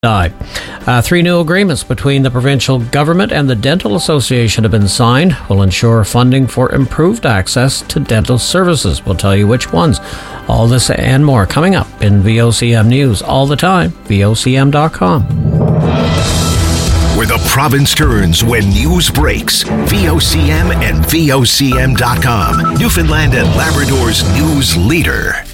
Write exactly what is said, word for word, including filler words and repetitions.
die. Uh, three new agreements between the provincial government and the Dental Association have been signed. Will ensure funding for improved access to dental services. We'll tell you which ones. All this and more coming up in V O C M News all the time. V O C M dot com. Where the province turns when news breaks. V O C M and V O C M dot com. Newfoundland and Labrador's news leader.